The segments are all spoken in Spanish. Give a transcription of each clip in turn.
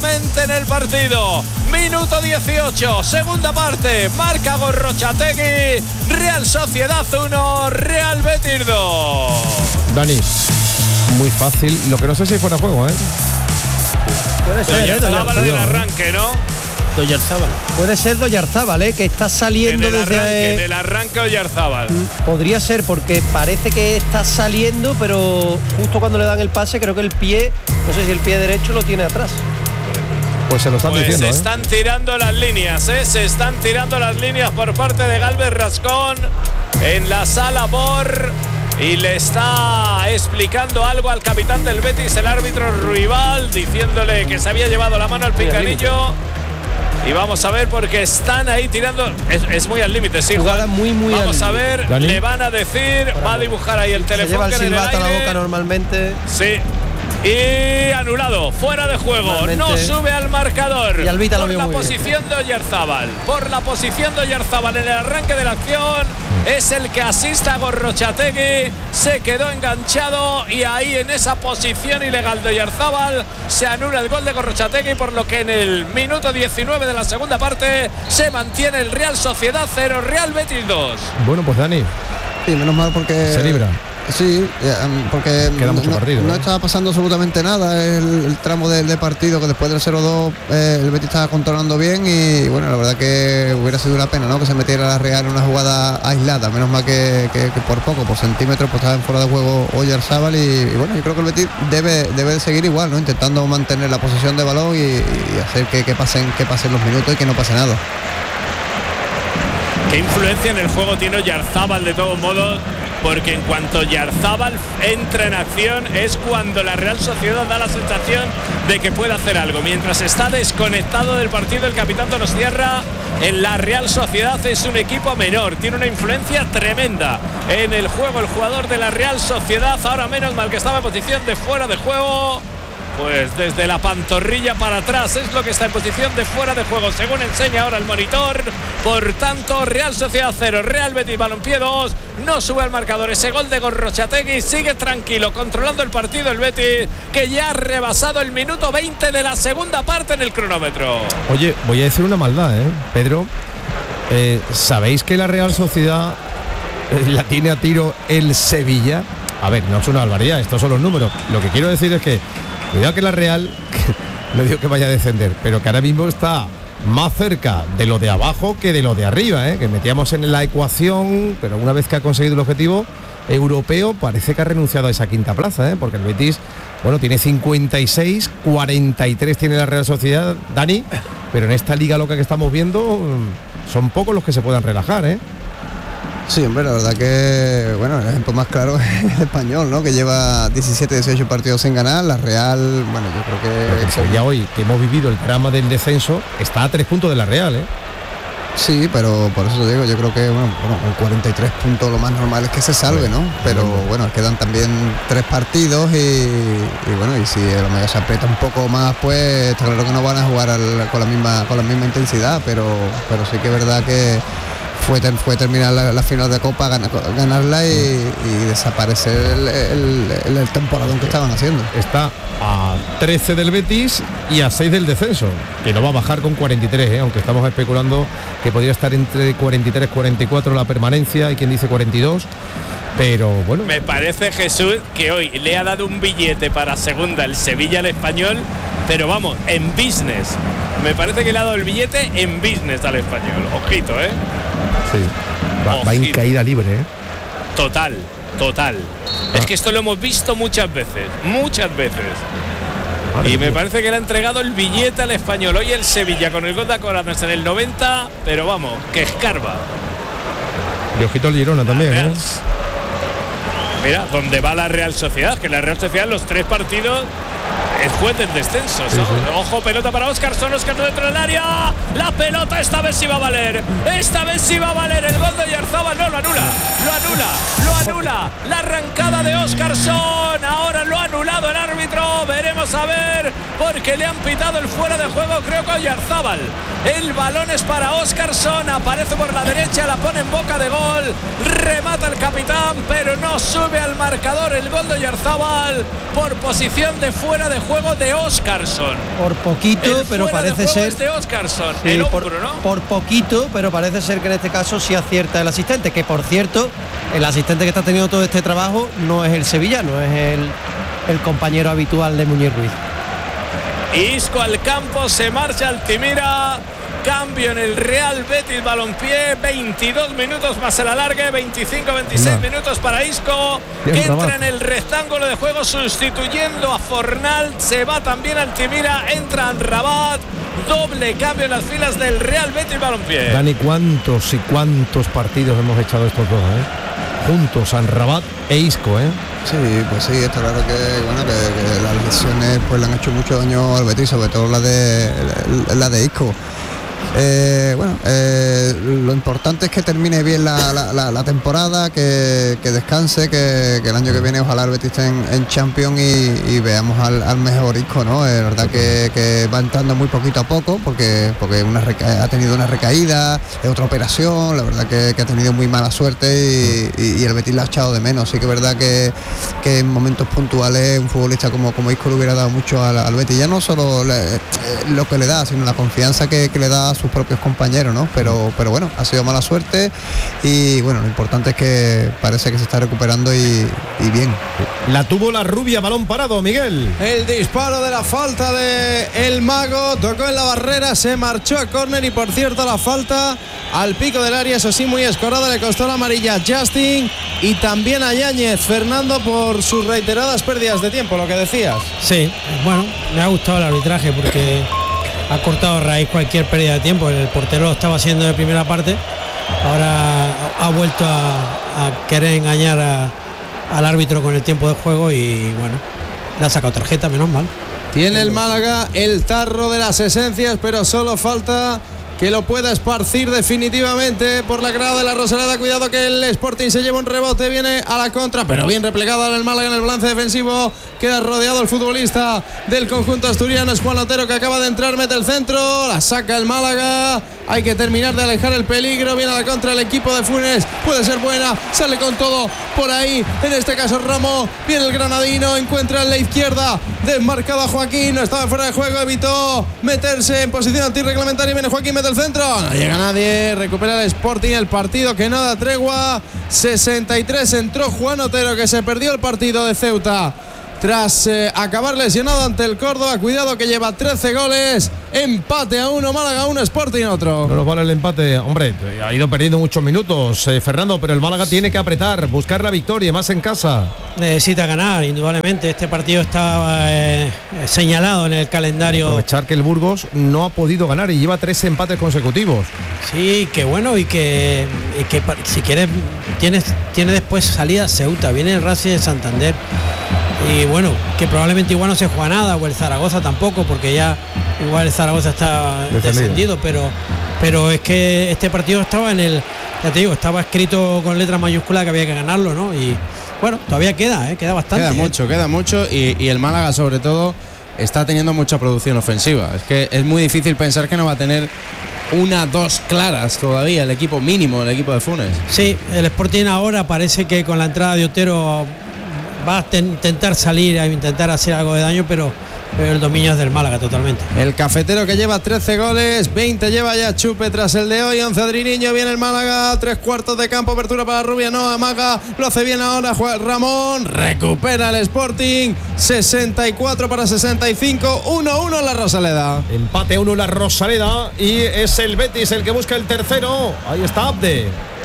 En el partido, minuto 18, segunda parte, marca Gorrochategui, Real Sociedad 1, Real Betis 2. Dani, muy fácil, lo que no sé si fuera juego, Puede ser, Doyarzábal del arranque, ¿no? Doyarzábal. Puede ser Doyarzábal, que está saliendo en el arranque Doyarzábal. Podría ser porque parece que está saliendo, pero justo cuando le dan el pase, creo que el pie, no sé si el pie derecho lo tiene atrás. Pues se lo están diciendo. Se están tirando las líneas, se están tirando las líneas por parte de Galvez Rascón en la sala BOR y le está explicando algo al capitán del Betis, el árbitro Ruibal, diciéndole que se había llevado la mano al pinganillo. Y vamos a ver porque están ahí tirando. Es muy al límite, sí, Juan. Muy vamos a ver, Dani. le van a decir, va a dibujar ahí el teléfono. Se lleva el silbato a la boca normalmente. Sí. Y anulado, fuera de juego, no sube al marcador. Y Albita lo por vio la muy posición de Oyarzabal. Por la posición de Oyarzabal en el arranque de la acción, es el que asista a Gorrochategui. Se quedó enganchado y ahí en esa posición ilegal de Oyarzabal se anula el gol de Gorrochategui, por lo que en el minuto 19 de la segunda parte se mantiene el Real Sociedad 0, Real Betis 2. Bueno, pues Dani. Sí, menos mal porque se libra. Sí, porque queda mucho partido, no estaba pasando absolutamente nada el tramo del partido, que después del 0-2 el Betis estaba controlando bien y bueno, la verdad que hubiera sido una pena, ¿no?, que se metiera la Real en una jugada aislada, menos mal que por poco, por centímetros, pues estaba en fuera de juego Oyarzabal y bueno, yo creo que el Betis debe de seguir igual, ¿no?, intentando mantener la posesión de balón y hacer que pasen los minutos y que no pase nada. ¿Qué influencia en el juego tiene Oyarzabal de todos modos? Porque en cuanto Oyarzabal entra en acción es cuando la Real Sociedad da la sensación de que puede hacer algo. Mientras está desconectado del partido el capitán Donostiarra, en la Real Sociedad es un equipo menor, tiene una influencia tremenda en el juego el jugador de la Real Sociedad. Ahora menos mal que estaba en posición de fuera de juego. Pues desde la pantorrilla para atrás es lo que está en posición de fuera de juego, según enseña ahora el monitor. Por tanto, Real Sociedad 0, Real Betis Balompié 2. No sube al marcador ese gol de Gorrochategui. Sigue tranquilo, controlando el partido el Betis, que ya ha rebasado el minuto 20 de la segunda parte en el cronómetro. Oye, voy a decir una maldad, Pedro. ¿Sabéis que la Real Sociedad la tiene a tiro el Sevilla? A ver, no es una barbaridad, estos son los números. Lo que quiero decir es que cuidado que la Real, no digo que vaya a descender, pero que ahora mismo está más cerca de lo de abajo que de lo de arriba, que metíamos en la ecuación, pero una vez que ha conseguido el objetivo europeo, parece que ha renunciado a esa quinta plaza, porque el Betis, bueno, tiene 56, 43 tiene la Real Sociedad, Dani, pero en esta liga loca que estamos viendo, son pocos los que se puedan relajar, Sí, hombre, la verdad que, bueno, el ejemplo más claro es el Español, ¿no?, que lleva 17, 18 partidos sin ganar. La Real, bueno, yo creo que... El Sevilla hoy, que hemos vivido el drama del descenso, está a 3 puntos de la Real, Sí, pero por eso te digo, yo creo que, bueno, con 43 puntos lo más normal es que se salve, ¿no? Pero bueno, quedan también 3 partidos y bueno, y si el Omega se aprieta un poco más, pues está claro que no van a jugar con la misma intensidad, pero sí que es verdad que fue terminar la final de Copa, ganarla y desaparecer el temporadón que estaban haciendo. Está a 13 del Betis y a 6 del descenso, que no va a bajar con 43, aunque estamos especulando que podría estar entre 43 y 44 la permanencia, hay quien dice 42. Pero bueno, me parece, Jesús, que hoy le ha dado un billete para segunda el Sevilla al Español, pero en business. Me parece que le ha dado el billete en business al Español. Ojito, Sí, va en caída libre, Total. Es que esto lo hemos visto muchas veces. Y me parece que le ha entregado el billete al Español. Hoy el Sevilla con el gol de Acoranes en el 90, pero que escarba. Y ojito al Girona también, Mira, donde va la Real Sociedad, que la Real Sociedad los 3 partidos es juez del descenso. Sí. Ojo, pelota para Óscarson dentro del área. La pelota esta vez sí va a valer. El gol de Oyarzabal no lo anula. La arrancada de Óscarson. Ahora lo ha anulado el árbitro. Veremos a ver, porque le han pitado el fuera de juego, creo que Oyarzabal. El balón es para Óscarson. Aparece por la derecha, la pone en boca de gol. Remata el capitán, pero no sube al marcador el gol de Oyarzabal por posición de fuera de juego. juego de Óscarson. Por poquito, pero parece ser de Óscarson, sí, el hombro, ¿no? Por poquito, pero parece ser que en este caso sí acierta el asistente, que por cierto, el asistente que está teniendo todo este trabajo no es el sevillano, es el compañero habitual de Muñiz Ruiz. Isco al campo, se marcha Altimira. Cambio en el Real Betis Balompié, 22 minutos más el alargue, 25-26 minutos para Isco, que entra en el rectángulo de juego sustituyendo a Fornal, se va también Altimira, entra Amrabat, doble cambio en las filas del Real Betis Balompié. Dani, ¿cuántos y cuántos partidos hemos echado estos dos, juntos, Amrabat e Isco, Sí, pues sí, está claro que las lesiones pues le han hecho mucho daño al Betis, sobre todo la de Isco. Lo importante es que termine bien la temporada, que descanse, que el año que viene ojalá el Betis esté en Champions y veamos al mejor Isco, ¿no? Es verdad que va entrando muy poquito a poco porque ha tenido una recaída, otra operación, la verdad que ha tenido muy mala suerte y el Betis la ha echado de menos. Sí que es verdad que en momentos puntuales un futbolista como Isco le hubiera dado mucho al Betis, ya no solo lo que le da, sino la confianza que le da a sus propios compañeros, ¿no? Pero bueno, ha sido mala suerte y bueno, lo importante es que parece que se está recuperando y bien. La tuvo la rubia, balón parado, Miguel. El disparo de la falta de el Mago, tocó en la barrera, se marchó a córner y por cierto la falta al pico del área, eso sí, muy escorada, le costó la amarilla a Justin y también a Yáñez, Fernando, por sus reiteradas pérdidas de tiempo, lo que decías. Sí, bueno, me ha gustado el arbitraje porque ha cortado raíz cualquier pérdida de tiempo. El portero lo estaba haciendo de primera parte, ahora ha vuelto a querer engañar al árbitro con el tiempo de juego y bueno, le ha sacado tarjeta, menos mal. Tiene el Málaga el tarro de las esencias, pero solo falta que lo pueda esparcir definitivamente por la grada de la Rosaleda. Cuidado que el Sporting se lleva un rebote, viene a la contra, pero bien replegado en el Málaga en el balance defensivo. Queda rodeado el futbolista del conjunto asturiano, es Juan Otero, que acaba de entrar, mete el centro, la saca el Málaga. Hay que terminar de alejar el peligro, viene a la contra el equipo de Funes, puede ser buena, sale con todo por ahí, en este caso Ramos, viene el granadino, encuentra en la izquierda, desmarcado a Joaquín, no estaba fuera de juego, evitó meterse en posición antirreglamentaria, viene Joaquín, mete el centro, no llega nadie, recupera el Sporting, el partido que no da tregua. 63 entró Juan Otero, que se perdió el partido de Ceuta tras acabar lesionado ante el Córdoba. Cuidado que lleva 13 goles, empate a 1, Málaga 1, Sporting otro. No nos vale el empate, hombre, ha ido perdiendo muchos minutos, Fernando, pero el Málaga tiene que apretar, buscar la victoria, más en casa. Necesita ganar, indudablemente, este partido está señalado en el calendario. Aprovechar que el Burgos no ha podido ganar y lleva 3 empates consecutivos. Sí, que bueno, y que si quieres tiene después salida Ceuta, viene el Racing de Santander. Y bueno, que probablemente igual no se juega nada, o el Zaragoza tampoco, porque ya igual el Zaragoza está descendido, pero es que este partido estaba ya te digo, estaba escrito con letras mayúsculas que había que ganarlo, ¿no? Y bueno, todavía queda bastante. Queda mucho y el Málaga sobre todo está teniendo mucha producción ofensiva. Es que es muy difícil pensar que no va a tener dos claras todavía el equipo mínimo, el equipo de Funes. Sí, el Sporting ahora parece que con la entrada de Otero va a intentar salir, a intentar hacer algo de daño, pero el dominio es del Málaga totalmente. El cafetero que lleva 13 goles, 20 lleva ya Chupe tras el de hoy, 11 Adriniño, viene el Málaga, 3/4 de campo, apertura para Rubia, no, amaga, lo hace bien ahora Ramón, recupera el Sporting, 64 para 65, 1-1 en la Rosaleda. Empate 1 en la Rosaleda y es el Betis el que busca el tercero, ahí está Abde.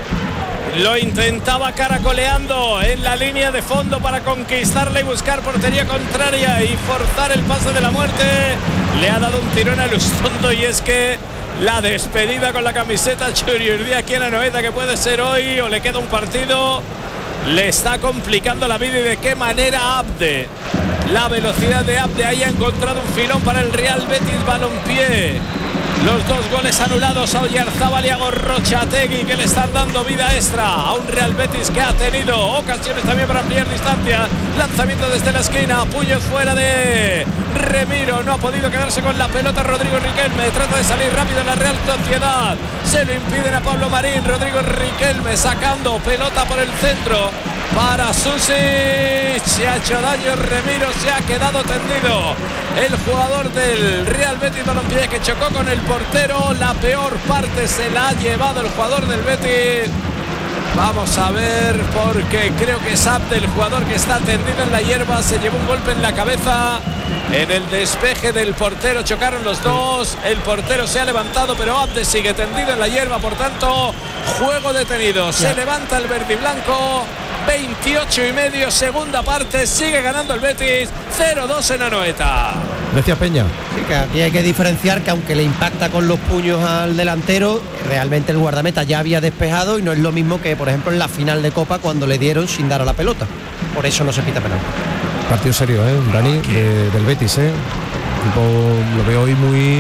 Lo intentaba caracoleando en la línea de fondo para conquistarla y buscar portería contraria y forzar el pase de la muerte. Le ha dado un tirón a Lustondo y es que la despedida con la camiseta Churiurdía aquí en la Noeta, que puede ser hoy o le queda un partido, le está complicando la vida. Y de qué manera Abde, la velocidad de Abde ahí ha encontrado un filón para el Real Betis Balompié. Los 2 goles anulados a Oyarzábal y a Gorrochategui, que le están dando vida extra a un Real Betis que ha tenido ocasiones también para ampliar distancia. Lanzamiento desde la esquina, puños fuera de Remiro, no ha podido quedarse con la pelota Rodrigo Riquelme, trata de salir rápido en la Real Sociedad, se lo impiden a Pablo Marín. Rodrigo Riquelme sacando pelota por el centro para Susi. Se ha hecho daño Remiro, se ha quedado tendido el jugador del Real Betis Balompié, que chocó con el portero. La peor parte se la ha llevado el jugador del Betis. Vamos a ver, porque creo que es Abde, el jugador que está tendido en la hierba. Se llevó un golpe en la cabeza en el despeje del portero. Chocaron los dos. El portero se ha levantado, pero Abde sigue tendido en la hierba. Por tanto, juego detenido. Se levanta el verde y blanco. 28,5, segunda parte. Sigue ganando el Betis. 0-2 en Anoeta. Decía Peña. Sí, que aquí hay que diferenciar que aunque le impacta con los puños al delantero, realmente el guardameta ya había despejado y no es lo mismo que, por ejemplo, en la final de Copa cuando le dieron sin dar a la pelota. Por eso no se pita penal. Partido serio, Dani, del Betis, Tipo, lo veo hoy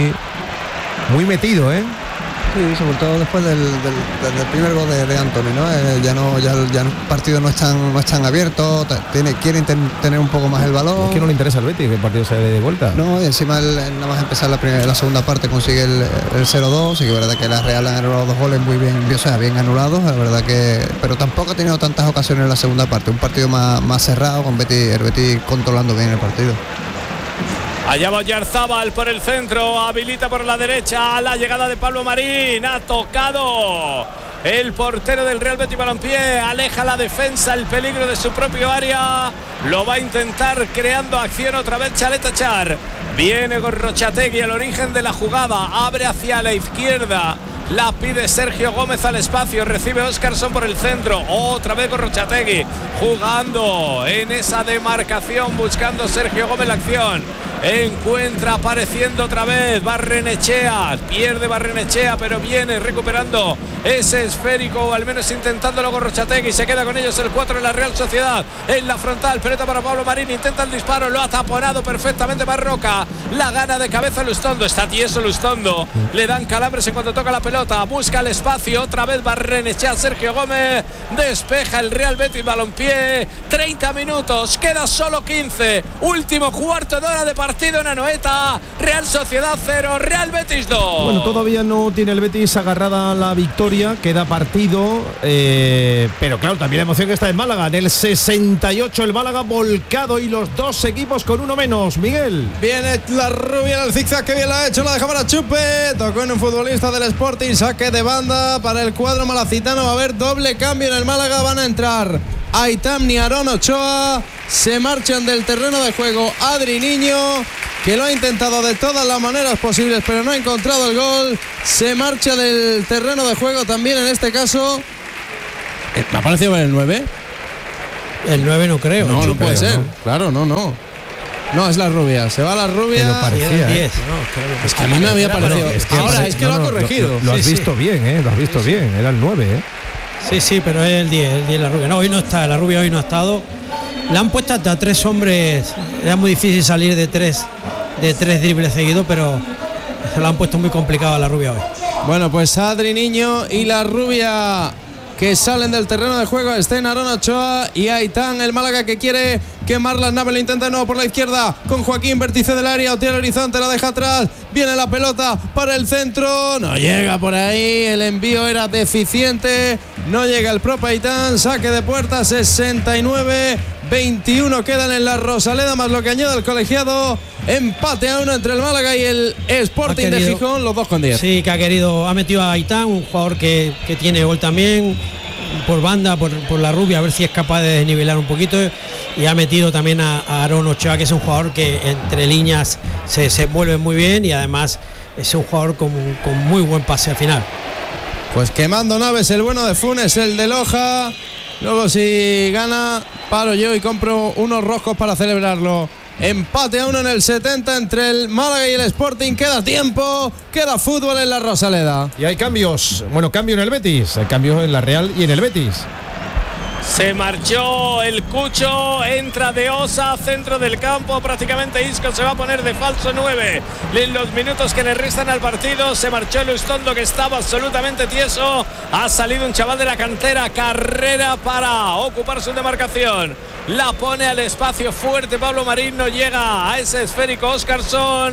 muy metido, Sí, sobre todo después del primer gol de Anthony, ¿no? Ya el partido no es tan abierto, quieren tener un poco más el balón. Es que no le interesa al Betis que el partido se dé de vuelta. No, y encima nada más empezar la segunda parte consigue el 0-2, y que es verdad que la Real han anulado 2 goles muy bien, o sea, bien anulados, la verdad que, pero tampoco ha tenido tantas ocasiones en la segunda parte, un partido más cerrado, con el Betis controlando bien el partido. Allá va Oyarzábal por el centro, habilita por la derecha la llegada de Pablo Marín. Ha tocado el portero del Real Betis Balompié, aleja la defensa, el peligro de su propio área. Lo va a intentar creando acción otra vez Chaleta Char. Viene Gorrochategui al origen de la jugada, abre hacia la izquierda. La pide Sergio Gómez al espacio, recibe Óscarson por el centro, otra vez Gorrochategui jugando en esa demarcación, buscando Sergio Gómez la acción. Encuentra apareciendo otra vez Barrenechea, pierde Barrenechea, pero viene recuperando ese esférico, o al menos intentándolo Gorrochategui. Se queda con ellos el 4 de la Real Sociedad en la frontal, pelota para Pablo Marín, intenta el disparo, lo ha taponado perfectamente Marroca, la gana de cabeza Lustondo, está tieso Lustondo, le dan calambres en cuanto toca la pelota, busca el espacio, otra vez Barrenechea, Sergio Gómez, despeja el Real Betis Balompié. 30 minutos, queda solo 15, último cuarto de hora de partido en Anoeta. Real Sociedad 0, Real Betis 2. Bueno, todavía no tiene el Betis agarrada la victoria, queda partido, pero claro, también la emoción que está en Málaga. En el 68 el Málaga volcado y los dos equipos con uno menos. Miguel. Viene la rubia en el zigzag, que bien la ha hecho, la deja para Chupe. Tocó en un futbolista del Sporting, saque de banda para el cuadro malacitano. Va a haber doble cambio en el Málaga, van a entrar Aitam ni Aarón Ochoa. Se marchan del terreno de juego Adri Niño, que lo ha intentado de todas las maneras posibles, pero no ha encontrado el gol. Se marcha del terreno de juego también en este caso. ¿Me ha parecido ver el 9? El 9 no creo. No, no puede ser. ¿no? Claro, no. No, es la rubia. Se va la rubia. Pero parecía, el 10. Es que a mí me había parecido. Ahora es que lo ha corregido. Lo has visto bien, lo has visto bien. Era el 9, Sí, pero es el 10 la rubia. No, hoy no está, la rubia hoy no ha estado. Le han puesto hasta 3 hombres. Era muy difícil salir de tres dribles seguidos, pero se lo han puesto muy complicado a la rubia hoy. Bueno, pues Adri Niño y la rubia que salen del terreno de juego. Estén Aarón Ochoa y Aitán, el Málaga, que quiere quemar las naves. Lo intenta de nuevo por la izquierda con Joaquín, vértice del área, Otiel Horizonte, la deja atrás. Viene la pelota para el centro, no llega por ahí, el envío era deficiente, no llega el propio Aitán. Saque de puerta, 69-21 quedan en la Rosaleda, más lo que añade el colegiado. Empate a 1 entre el Málaga y el Sporting de Gijón, los dos con 10. Sí, que ha metido a Aitán, un jugador que tiene gol también, por banda, por la rubia, a ver si es capaz de desnivelar un poquito. Y ha metido también a Aarón Ochoa, que es un jugador que entre líneas se vuelve muy bien, y además es un jugador con muy buen pase al final. Pues quemando naves el bueno de Funes, el de Loja. Luego, si gana, paro yo y compro unos roscos para celebrarlo. Empate a 1 en el 70 entre el Málaga y el Sporting. Queda tiempo, queda fútbol en la Rosaleda. Y hay cambios. Bueno, cambio en el Betis, hay cambios en la Real y en el Betis. Se marchó el Cucho, entra De Osa, centro del campo, prácticamente Isco se va a poner de falso 9 en los minutos que le restan al partido. Se marchó Lustondo, que estaba absolutamente tieso, ha salido un chaval de la cantera, Carrera para ocupar su demarcación, la pone al espacio fuerte Pablo Marín, no llega a ese esférico Óscarson.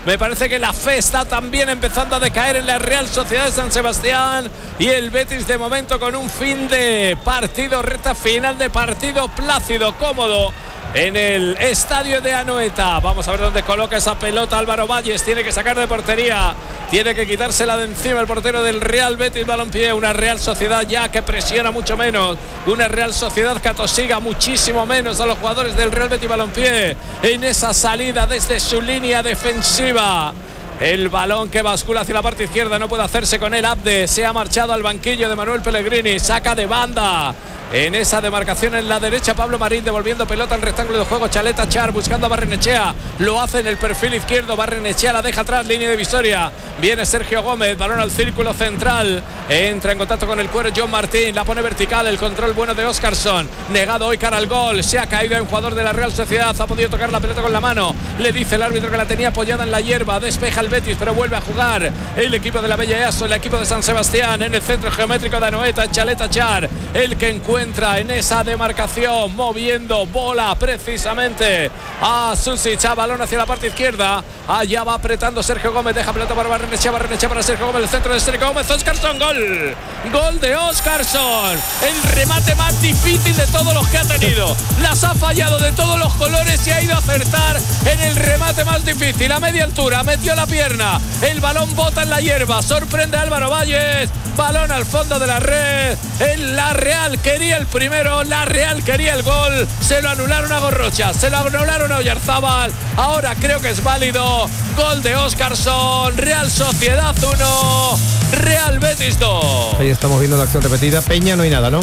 Me parece que la fe está también empezando a decaer en la Real Sociedad de San Sebastián, y el Betis de momento con un fin de partido, recta final de partido plácido, cómodo en el estadio de Anoeta. Vamos a ver dónde coloca esa pelota Álvaro Valles. Tiene que sacar de portería, tiene que quitársela de encima el portero del Real Betis Balompié. Una Real Sociedad ya que presiona mucho menos, una Real Sociedad que atosiga muchísimo menos a los jugadores del Real Betis Balompié en esa salida desde su línea defensiva. El balón que bascula hacia la parte izquierda, no puede hacerse con él Abde, se ha marchado al banquillo de Manuel Pellegrini, saca de banda. En esa demarcación en la derecha Pablo Marín, devolviendo pelota al rectángulo de juego Chaleta Char, buscando a Barrenechea, lo hace en el perfil izquierdo, Barrenechea la deja atrás, línea de visoria, viene Sergio Gómez, balón al círculo central, entra en contacto con el cuero John Martín, la pone vertical, el control bueno de Óscarson, negado hoy cara al gol, se ha caído un jugador de la Real Sociedad, ha podido tocar la pelota con la mano, le dice el árbitro que la tenía apoyada en la hierba, despeja el Betis pero vuelve a jugar el equipo de la Bella Easo, el equipo de San Sebastián en el centro geométrico de Anoeta, Chaleta Char, el que encuentra en esa demarcación, moviendo bola precisamente a Susic, a balón hacia la parte izquierda, allá va apretando Sergio Gómez, deja pelota para Barrenechea, Barrenechea para Sergio Gómez, el centro de Sergio Gómez, Óscarson, gol de Óscarson, el remate más difícil de todos los que ha tenido, las ha fallado de todos los colores y ha ido a acertar en el remate más difícil, a media altura, metió la pierna, el balón bota en la hierba, sorprende a Álvaro Valles, balón al fondo de la red, la Real quería el primero, la Real quería el gol, se lo anularon a Gorrocha, se lo anularon a Oyarzábal, ahora creo que es válido, gol de Óscarson, Real Sociedad 1, Real Betis 2. Ahí estamos viendo la acción repetida, Peña no hay nada, ¿no?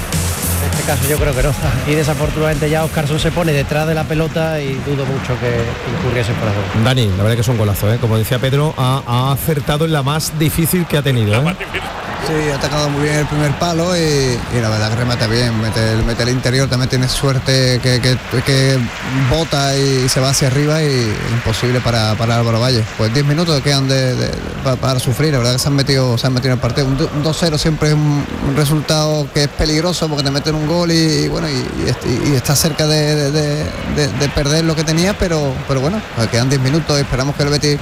En este caso yo creo que no, y desafortunadamente ya Óscarson se pone detrás de la pelota y dudo mucho que incurriese por favor. Dani, la verdad que es un golazo, ¿eh? Como decía Pedro, ha acertado en la más difícil que ha tenido, ¿eh? Sí, ha atacado muy bien el primer palo y la verdad que remata bien, mete el interior, también tiene suerte que bota y se va hacia arriba y imposible para Álvaro Valle. Pues 10 minutos quedan para sufrir, la verdad que se han metido en el partido. Un 2-0 siempre es un resultado que es peligroso porque te meten un gol y bueno, y está cerca de perder lo que tenía, pero bueno, quedan 10 minutos, esperamos que el Betis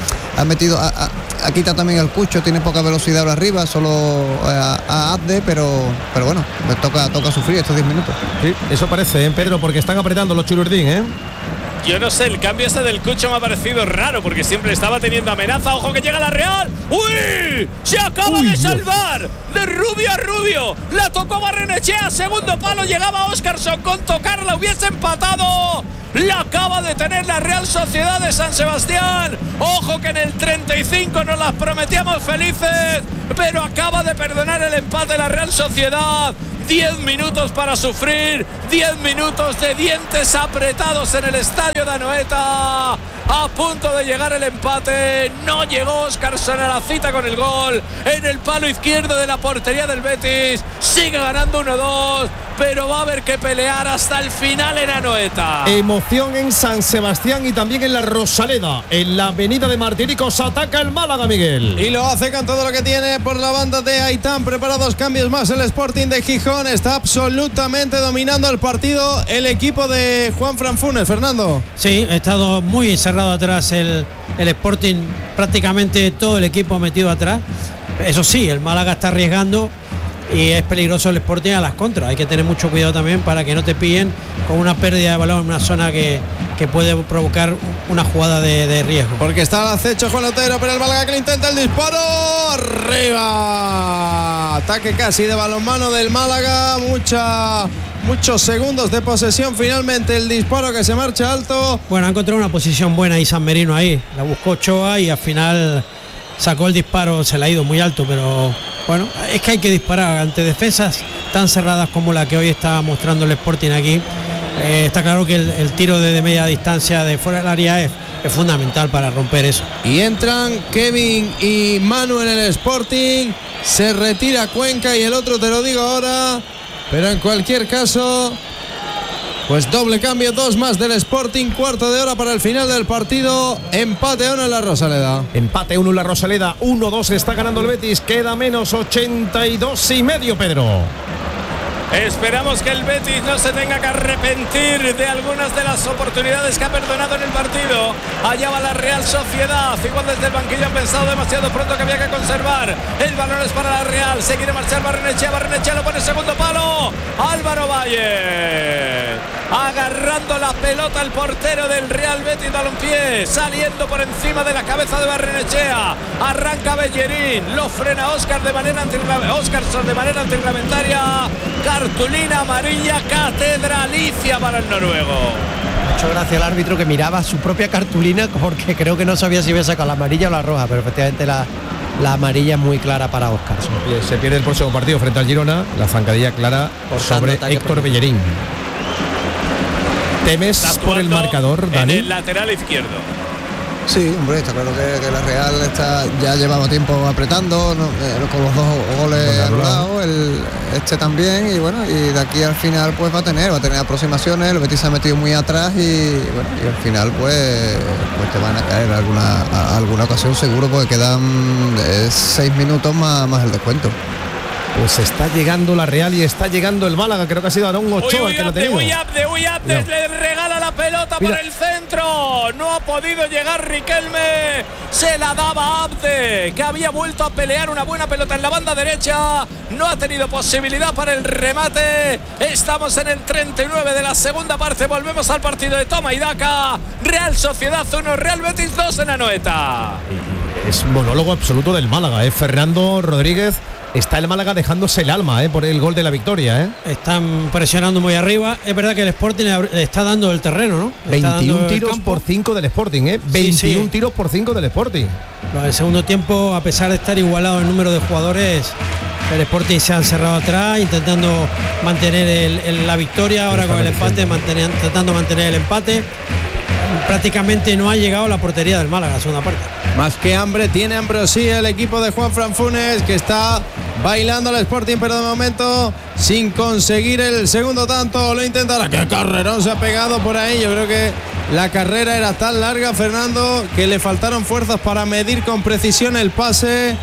ha quitado también el Cucho, tiene poca velocidad ahora arriba, solo a Abde, pero bueno, me toca sufrir estos 10 minutos. Sí, eso parece, Pedro, porque están apretando los Chururdín, ¿eh? Yo no sé, el cambio ese del Cucho me ha parecido raro porque siempre estaba teniendo amenaza. Ojo que llega la Real. ¡Uy! Se acaba de salvar de Rubio a Rubio. La tocó Barrenechea, segundo palo, llegaba Óscarson, con tocarla hubiese empatado. La acaba de tener la Real Sociedad de San Sebastián. Ojo que en el 35 nos las prometíamos felices, pero acaba de perdonar el empate la Real Sociedad. 10 minutos para sufrir, 10 minutos de dientes apretados en el estadio de Anoeta. A punto de llegar el empate, no llegó Óscarson a la cita con el gol en el palo izquierdo de la portería del Betis. Sigue ganando 1-2, pero va a haber que pelear hasta el final en Anoeta. Emoción en San Sebastián y también en la Rosaleda, en la avenida de Martiricos, ataca el Málaga, Miguel. Y lo hace con todo lo que tiene por la banda de Aitán. Prepara 2 cambios más el Sporting de Gijón. Está absolutamente dominando el partido el equipo de Juanfran Funes. Fernando. Sí, ha estado muy encerrado atrás el Sporting, prácticamente todo el equipo metido atrás. Eso sí, el Málaga está arriesgando y es peligroso el Sporting a las contras. Hay que tener mucho cuidado también para que no te pillen con una pérdida de balón en una zona que puede provocar una jugada de riesgo. Porque está al acecho Juan Otero, pero el Málaga que le intenta el disparo. Arriba. Ataque casi de balonmano del Málaga. Muchos segundos de posesión. Finalmente el disparo que se marcha alto. Bueno, ha encontrado una posición buena ahí San Merino ahí. La buscó Ochoa y al final sacó el disparo, se le ha ido muy alto, pero bueno, es que hay que disparar ante defensas tan cerradas como la que hoy está mostrando el Sporting aquí. Está claro que el tiro de media distancia de fuera del área es fundamental para romper eso. Y entran Kevin y Manu en el Sporting. Se retira Cuenca y el otro te lo digo ahora. Pero en cualquier caso, pues doble cambio, 2 más del Sporting, cuarto de hora para el final del partido. Empate 1 en la Rosaleda. Empate 1 en la Rosaleda, 1-2 está ganando el Betis, queda menos 82 y medio, Pedro. Esperamos que el Betis no se tenga que arrepentir de algunas de las oportunidades que ha perdonado en el partido. Allá va la Real Sociedad. Igual desde el banquillo han pensado demasiado pronto que había que conservar. El balón es para la Real. Se quiere marchar Barrenechea. Barrenechea lo pone segundo palo. Álvaro Valle agarrando la pelota al portero del Real Betis Balompié, saliendo por encima de la cabeza de Barrenechea. Arranca Bellerín, lo frena Óscarson de manera antirreglamentaria. Cartulina amarilla catedralicia para el noruego. Muchas gracias al árbitro que miraba su propia cartulina, porque creo que no sabía si había sacado la amarilla o la roja, pero efectivamente la amarilla es muy clara para Óscarson. Se pierde el próximo partido frente al Girona, la zancadilla clara sobre Héctor Bellerín. ¿Temes por el marcador, Dani? En el lateral izquierdo. Sí, hombre, está claro que la Real ya llevaba tiempo apretando, ¿no? Con los 2 goles anulados, este también, y bueno, y de aquí al final pues va a tener aproximaciones. El Betis se ha metido muy atrás y bueno, y al final pues te van a caer alguna ocasión seguro, porque quedan 6 minutos más el descuento. Pues está llegando la Real y está llegando el Málaga. Creo que ha sido Aarón Ochoa el que lo ha tenido. Le regala la pelota por el centro. No ha podido llegar Riquelme. Se la daba Abde, que había vuelto a pelear una buena pelota en la banda derecha. No ha tenido posibilidad para el remate. Estamos en el 39 de la segunda parte. Volvemos al partido de toma y daca. Real Sociedad 1, Real Betis 2 en Anoeta. Es monólogo absoluto del Málaga, Fernando Rodríguez. Está el Málaga dejándose el alma por el gol de la victoria. Están presionando muy arriba. Es verdad que el Sporting le está dando el terreno, ¿no? 21 tiros por 5 del Sporting, 21 tiros por 5 del Sporting. Pero el segundo tiempo, a pesar de estar igualado el número de jugadores, el Sporting se ha encerrado atrás, intentando mantener la victoria. Ahora con el empate, intentando mantener el empate. Prácticamente no ha llegado a la portería del Málaga, la segunda parte. Más que hambre, tiene ambrosía el equipo de Juanfran Funes, que está bailando al Sporting, pero de momento sin conseguir el segundo tanto. Lo intentará. ¡Qué carrerón se ha pegado por ahí! Yo creo que la carrera era tan larga, Fernando, que le faltaron fuerzas para medir con precisión el pase.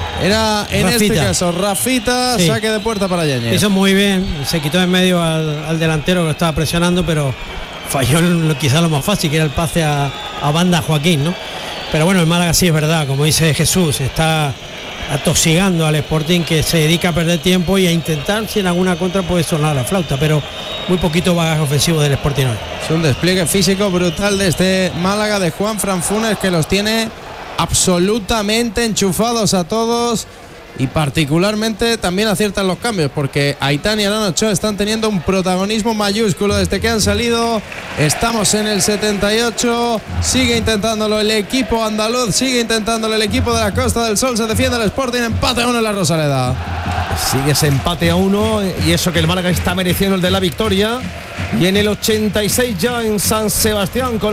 Era en Rafita. Este caso Rafita, sí. Saque de puerta para Yáñez. Hizo muy bien, se quitó en medio al delantero que lo estaba presionando, pero falló quizá lo más fácil, que era el pase a banda Joaquín, ¿no? Pero bueno, el Málaga sí es verdad, como dice Jesús, está atosigando al Sporting, que se dedica a perder tiempo y a intentar, si en alguna contra puede sonar la flauta, pero muy poquito bagaje ofensivo del Sporting hoy. Es un despliegue físico brutal de este Málaga de Juanfran Funes, que los tiene absolutamente enchufados a todos. Y particularmente también aciertan los cambios, porque Aitán y Aarón Ochoa están teniendo un protagonismo mayúsculo desde que han salido. Estamos en el 78, sigue intentándolo el equipo andaluz, sigue intentándolo el equipo de la Costa del Sol. Se defiende el Sporting, empate a 1 en la Rosaleda. Sigue ese empate a 1, y eso que el Málaga está mereciendo el de la victoria. Y en el 86 ya en San Sebastián con